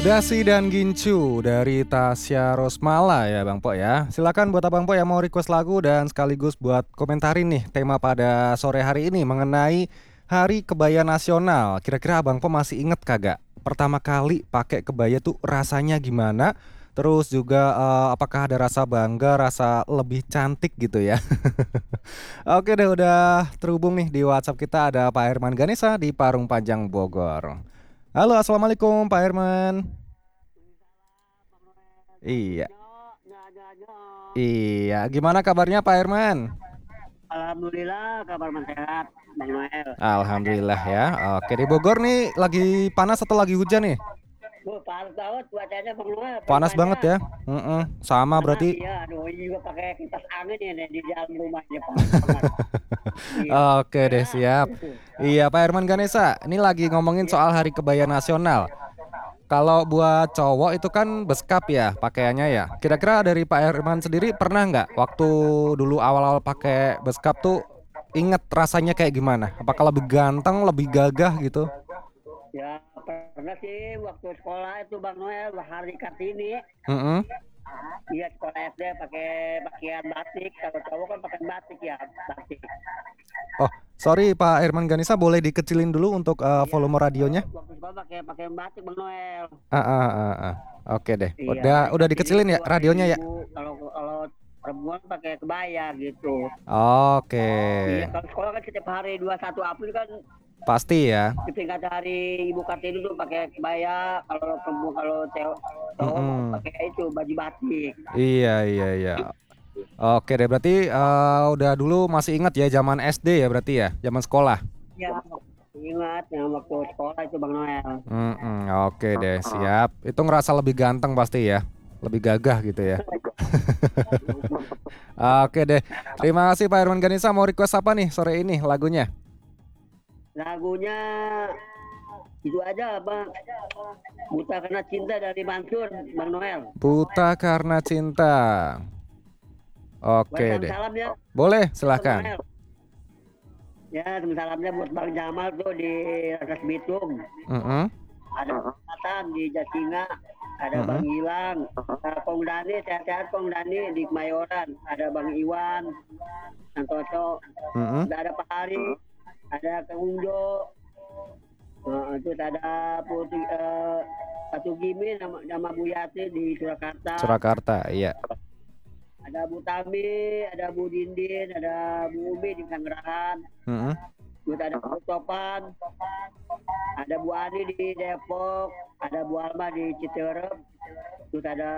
Dasi dan Gincu dari Tasya Rosmala ya Bang Po ya. Silakan buat Abang Po yang mau request lagu dan sekaligus buat komentarin nih tema pada sore hari ini mengenai Hari Kebaya Nasional. Kira-kira Abang Po masih inget kagak? Pertama kali pakai kebaya tuh rasanya gimana? Terus juga apakah ada rasa bangga, rasa lebih cantik gitu ya? Oke deh, udah terhubung nih di WhatsApp kita ada Pak Herman Ganesa di Parung Panjang Bogor. Halo, assalamualaikum Pak Herman. Iya, Nyok, nyok, nyok, nyok. iya. Gimana kabarnya Pak Herman? Alhamdulillah kabar sehat, Bang Noel. Alhamdulillah ya. Oke, di Bogor nih lagi panas atau lagi hujan nih? Bu, panas banget cuacanya Bang Noel, Panas banget pagi-pagi. ya. Sama Panas berarti. iya, aduh ini juga pakai kipas angin ya nih, di dalam rumahnya panas banget. Iya. Oke deh, siap. Iya, Pak Herman Ganesa. Ini lagi ngomongin Iya. soal Hari Kebaya Nasional. Kalau buat cowok itu kan beskap ya pakaiannya ya. Kira-kira dari Pak Herman sendiri pernah nggak waktu dulu awal-awal pakai beskap tuh inget rasanya kayak gimana? Apakah lebih ganteng, lebih gagah gitu? Ya, pernah sih waktu sekolah itu Bang Noel, hari Kartini. Mm-mm. Iya, sekolah SD pakai pakaian batik, kalau cowok kan pakai batik ya, batik. Oh, sorry Pak Herman Ganesa, boleh dikecilin dulu untuk Iya, volume radionya? waktu sekolah pakai pakaian batik Bang Noel. Ah, ah, ah, ah. Oke deh. Iya, hari Udah Kartini dikecilin itu ya hari radionya ya? Ibu. Kalau kalau perempuan pakai kebaya gitu. Oke. Iya, kalau sekolah kan setiap hari 21 April kan Pasti ya. diperingati hari Ibu Kartini tuh pakai kebaya. Kalau perempuan kalau cewek cowok Mm-mm. pakai itu baju batik. Iya, iya, iya. Oke deh, berarti udah dulu masih ingat ya zaman SD ya berarti ya, zaman sekolah. Iya, ingat yang waktu sekolah itu Bang Noel. Oke deh, siap. Itu ngerasa lebih ganteng pasti ya, lebih gagah gitu ya. Oke deh, terima kasih Pak Herman Ganesa. Mau request apa nih sore ini lagunya? Lagunya itu aja Bang. Buta Karena Cinta dari Mansur Bang Noel. Buta Karena Cinta. Oke Waalaikumsalam deh, salam ya boleh Bang silahkan. Noel. Ya, salamnya buat Bang Jamal tuh di Rangkas Bitung. Mm-mm, Ada Bang Nathan di Jasinga, ada Bang mm-mm, Gilang, Kong Dani, sehat-sehat Kong Dani di Kemayoran, ada Bang Iwan, Santoso, mm-mm. ada Pak Hari, ada Kang Unjo, terus ada Putri Satu Gimi nama Bu Yati di Surakarta, Surakarta, iya. ada Bu Tami, ada Bu Dindin, ada Bu Umi di Tangerang, Mm-mm. terus ada Bu Topan, ada Bu Ani di Depok, ada Bu Alma di Citerep, terus ada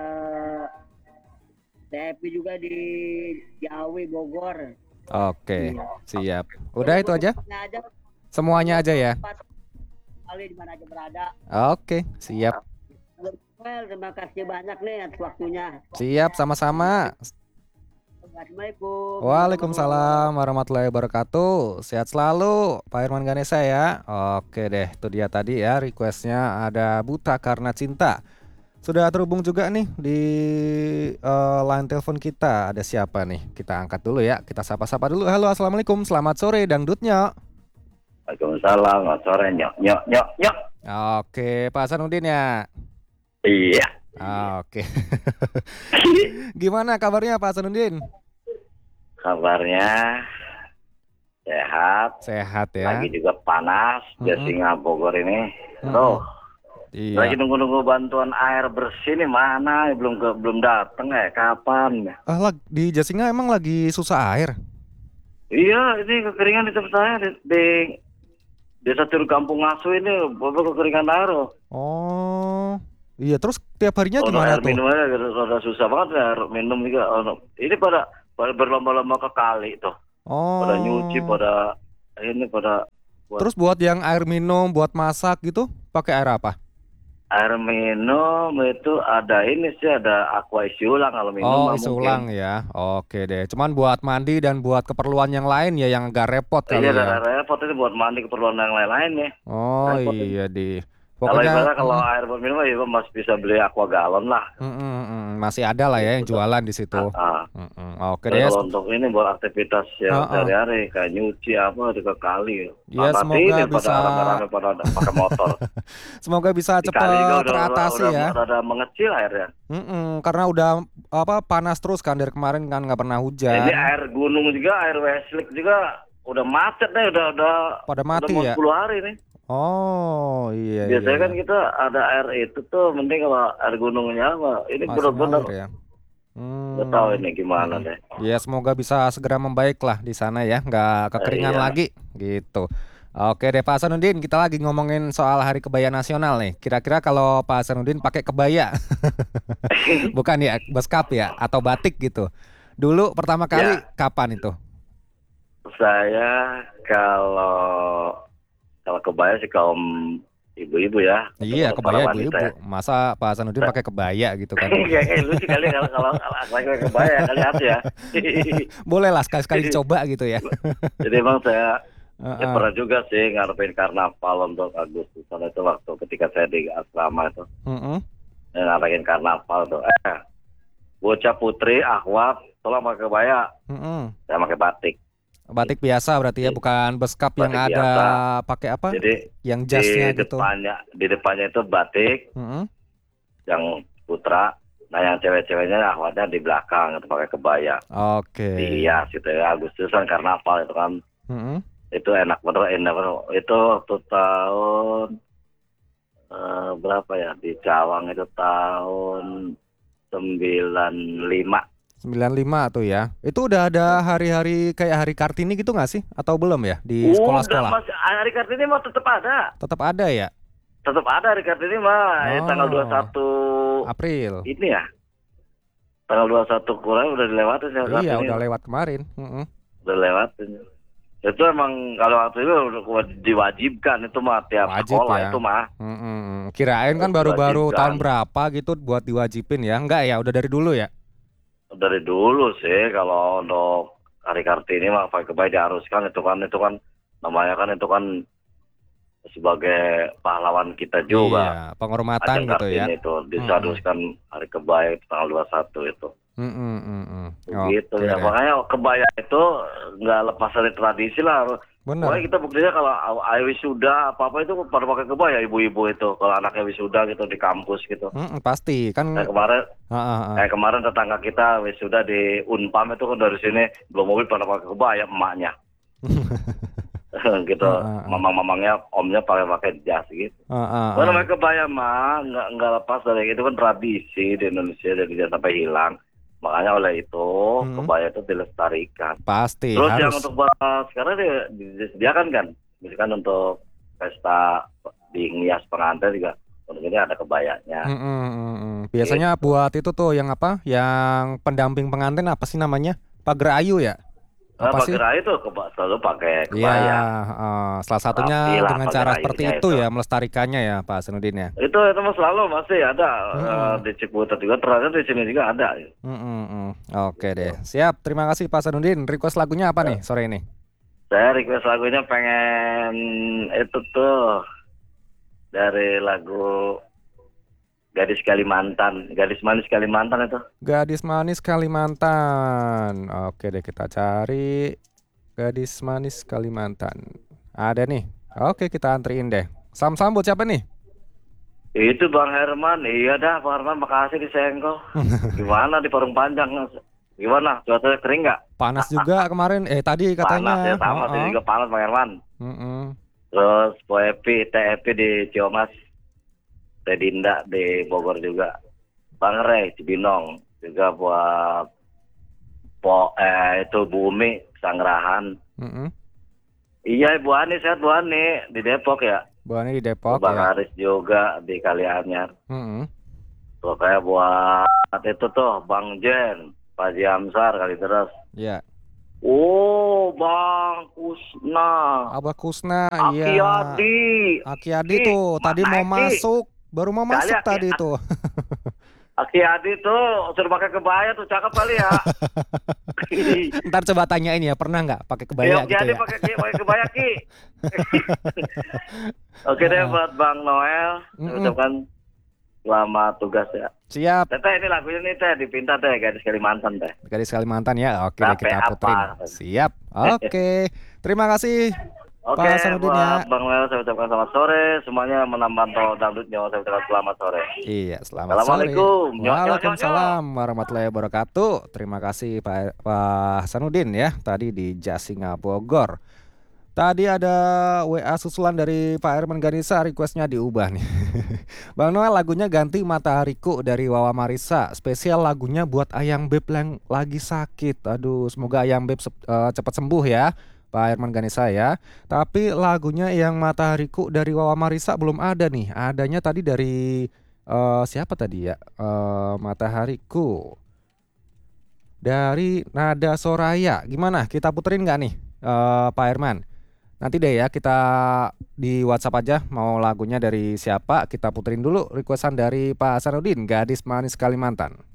TFP juga di Jawi Bogor. Oke, Iya. siap. Udah Terus itu buat aja? semuanya aja, Semuanya aja ya. pas kali di mana aja berada. Oke, siap. Well, terima kasih banyak nih atas waktunya. Siap, sama-sama. Assalamualaikum warahmatullahi. Waalaikumsalam warahmatullahi wabarakatuh. Sehat selalu, Pak Herman Ganesa ya. Oke deh, itu dia tadi ya requestnya ada Buta Karena Cinta. Sudah terhubung juga nih di line telepon kita. Ada siapa nih? Kita angkat dulu ya. Kita sapa-sapa dulu. Halo, assalamualaikum. Selamat sore, dangdutnya. Waalaikumsalam, selamat sore, nyok, nyok, nyok, nyok. Oke, Pak Hasanuddin ya. Iya. Oke. Gimana kabarnya Pak Hasanuddin? Kabarnya sehat, Sehat ya. lagi juga panas, Jasinga Bogor ini. Mm-mm. Tuh, lagi Iya. nunggu-nunggu bantuan air bersih nih, mana belum datang ya, kapan? Di Jasinga emang lagi susah air. Iya, ini kekeringan di tempat saya di Desa Tiru Kampung Ngasu ini, kekeringan air. Oh, iya. Terus tiap harinya Untuk gimana air tuh? minumnya rada susah banget, air minum juga. Ini pada berlomba-lomba ke kali tuh. Pada nyuci, Oh, pada buat terus buat yang air minum, buat masak gitu, pakai air apa? air minum itu ada ini sih, ada aqua isi ulang. Kalau minum Oh, mah isi ulang mungkin. ya. Oke deh. Cuman buat mandi dan buat keperluan yang lain ya yang agak repot Iya, kali ya. ada repot itu buat mandi, keperluan yang lain-lain ya. Oh Repot itu. iya di. Kalau Pokoknya ibaratnya kalau air buat minum ya masih bisa beli aqua galon lah. masih ada lah ya yang jualan di situ. Ah. Oke Tapi deh. kalau untuk ini buat aktivitas yang sehari-hari kayak nyuci apa di ke kali. Ya, Nanti semoga ini bisa pada rame-rame pada pakai motor. semoga bisa Di kali juga cepat teratasi ya. udah mengecil airnya. Karena udah panas terus kan dari kemarin kan nggak pernah Ini hujan. air gunung juga, air Westlake juga udah macet nih, udah Pada mati mau ya. 10 hari nih. Oh iya. Biasanya iya. kan kita ada air itu tuh, mending kalau air gunungnya mah ini Masih benar-benar ngalir ya. nggak tahu ini gimana deh. Ya semoga bisa segera membaik lah di sana ya, nggak kekeringan Iya. lagi gitu. Oke deh Pak Hasanuddin, kita lagi ngomongin soal Hari Kebaya Nasional nih. Kira-kira kalau Pak Hasanuddin pakai kebaya, bukan ya beskap ya, atau batik gitu. Dulu pertama kali kapan itu? Saya kalau kebaya sih kaum ibu-ibu ya. Iya, Atau para kebaya wanita ibu-ibu. Masa Pak Hasanuddin pakai kebaya gitu kan? Kayak lucu kali kalau pakai kebaya kali hati ya. Boleh lah sekali-sekali dicoba gitu ya. Jadi emang saya pernah juga sih ngarepin karnaval untuk Agustusan itu waktu ketika saya di asrama itu. Ngarepin karnaval tuh. Bocah putri, akhwat, tolong pakai kebaya. Saya pakai batik. Batik biasa berarti ya, bukan beskap yang Batik ada biasa. pakai apa? Jadi Yang jasnya di gitu. depannya itu batik yang putra. Nah yang cewek-ceweknya akhwatnya di belakang itu pakai kebaya. Oke. Dihias gitu ya, Agustusan karnaval itu kan. Itu enak bener. Itu waktu tahun berapa ya, di Cawang itu tahun 95. 95 tuh ya. Itu udah ada hari-hari kayak hari Kartini gitu nggak sih? Atau belum ya di sekolah-sekolah? Udah, Mas, hari Kartini mah tetap ada. Tetap ada ya? Tetap ada hari Kartini mah. Tanggal 21 April. ini ya. Tanggal 21 kurang udah dilewatin ya. Iya, Kartini. udah lewat kemarin. Udah lewatin. Itu emang kalau waktu itu udah diwajibkan itu mah tiap Wajib sekolah ya. itu mah. Kirain kan baru-baru Diwajibkan. tahun berapa gitu buat diwajibin ya? Enggak ya, udah dari dulu ya? Dari dulu sih kalau untuk hari Kartini mah pakai kebaya diharuskan itu kan namanya kan itu kan sebagai pahlawan kita juga. Iya, penghormatan Ajang gitu ya. Kartini itu diharuskan hari kebaya itu tanggal 21 itu. Gitu Oke ya. deh. Makanya kebaya itu nggak lepas dari tradisi lah. Bener. Pokoknya kita buktinya kalau ayo wisuda apa itu pada pakai kebaya ibu-ibu itu kalau anaknya wisuda gitu di kampus gitu. Pasti kan. Kayak kemarin tetangga kita wisuda di Unpam itu kan dari sini belum mobil pada pakai kebaya emaknya. Gitu. Mamang-mamangnya omnya pakai jas gitu. Kalau namanya kebaya mah nggak lepas dari itu kan tradisi di Indonesia dan tidak sampai hilang. Makanya oleh itu kebaya itu dilestarikan. Pasti Terus harus. yang untuk sekarang disediakan kan, misalkan untuk pesta di ngias pengantin juga, untuk ini ada kebayanya. Biasanya buat itu tuh yang apa? Yang pendamping pengantin apa sih namanya? Pagar ayu ya? Apa sih? Pagar itu selalu pakai Iya, kebaya. salah satunya Rapi lah dengan pagar cara ayunya seperti itu ya melestarikannya ya Pak Hasanuddin ya. Itu mah selalu masih ada di Ciputat juga, ternyata di sini juga ada. Oke deh, siap. Terima kasih Pak Hasanuddin. Request lagunya apa nih sore ini? Saya request lagunya pengen itu tuh dari lagu Gadis Kalimantan, Gadis Manis Kalimantan itu. Gadis Manis Kalimantan. Oke deh, kita cari Gadis Manis Kalimantan. Ada nih. Oke, kita antriin deh. Sam-sam buat siapa nih? Itu Bang Herman. Iya dah Bang Herman, makasih disenggol. Gimana di Parung Panjang? Gimana? Cuacanya kering nggak? Panas juga kemarin. Tadi katanya. Panas ya, sama sih juga panas Bang Herman. Mm-mm. Terus Po Epi, Teh Epi di Ciomas, Teh Dinda di Bogor juga, Bang Rey Cibinong juga buat itu Bumi Sangrahan. Iya Bu Ani, sehat Bu Ani di Depok ya. Bu Ani di Depok Bang ya. Haris juga di Kalianyar. Tuh kayak buat itu tuh Bang Jen, Pak Jamsar kali terus. Iya. Oh, Bang Kusna. Abah Kusna, Aki iya. Adi. Aki Adi tuh tadi mau masuk, baru mau masuk Aki- tadi tuh. Aki Adi tuh suruh pakai kebaya tuh cakep kali ya. Ntar coba tanyain ya, pernah nggak pakai kebaya Aki gitu Adi ya? pakai kebaya Ki. Oke deh buat Bang Noel, saya ucapkan selamat tugas ya. Siap. Teh ini lagunya nih Teh dipinta Teh Gadis Kalimantan Teh. Gadis Kalimantan ya. Oke deh, kita puterin. Siap. Oke. Terima kasih. Oke, Pak Hasanuddin ya. Bang Noel saya ucapkan selamat sore. Semuanya menambah dangdutnya saya ucapkan selamat sore. Iya, selamat sore. Assalamualaikum. Waalaikumsalam warahmatullahi wabarakatuh. Terima kasih Pak Hasanuddin ya. Tadi di Jasinga Bogor. Tadi ada WA susulan dari Pak Herman Ganisa, requestnya diubah nih. Bang Noel, lagunya ganti Matahariku dari Wawa Marisa. Spesial lagunya buat Ayang Beb yang lagi sakit. Aduh, semoga Ayang Beb cepat sembuh ya, Pak Herman Ganisa ya. Tapi lagunya yang Matahariku dari Wawa Marisa belum ada nih. Adanya tadi dari siapa tadi ya? Matahariku dari Nada Soraya. Gimana? Kita puterin nggak nih, Pak Herman? Nanti deh ya, kita di WhatsApp aja mau lagunya dari siapa, kita puterin dulu requestan dari Pak Hasanuddin, Gadis Manis Kalimantan.